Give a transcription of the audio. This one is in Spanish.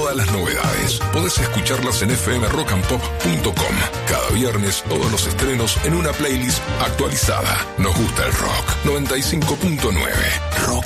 todas las novedades. Podés escucharlas en fmrockandpop.com. Cada viernes todos los estrenos en una playlist actualizada. Nos gusta el rock. 95.9 Rock